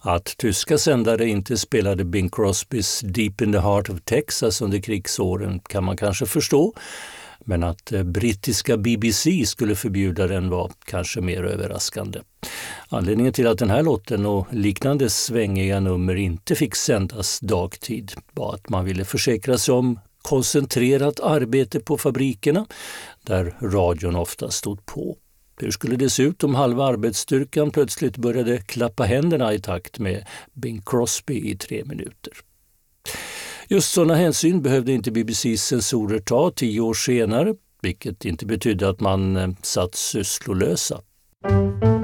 Att tyska sändare inte spelade Bing Crosbys Deep in the Heart of Texas under krigsåren kan man kanske förstå, men att brittiska BBC skulle förbjuda den var kanske mer överraskande. Anledningen till att den här låten och liknande svängiga nummer inte fick sändas dagtid var att man ville försäkra sig om koncentrerat arbete på fabrikerna, där radion ofta stod på. Hur skulle det se ut om halva arbetsstyrkan plötsligt började klappa händerna i takt med Bing Crosby i 3 minuter? Just sådana hänsyn behövde inte BBCs censorer ta 10 år senare, vilket inte betydde att man satt sysslolösa.